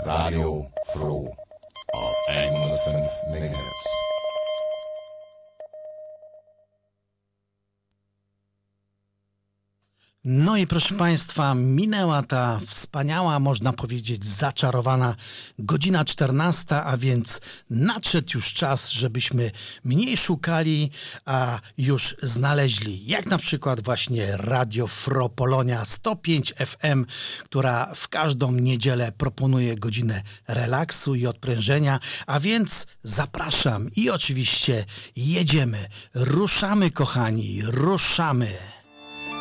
Radio Froh auf 105 MHz. No i proszę Państwa, minęła ta wspaniała, można powiedzieć, zaczarowana godzina 14, a więc nadszedł już czas, żebyśmy mniej szukali, a już znaleźli. Jak na przykład właśnie Radio Fro Polonia 105 FM, która w każdą niedzielę proponuje godzinę relaksu i odprężenia, a więc zapraszam i oczywiście jedziemy, ruszamy kochani, ruszamy.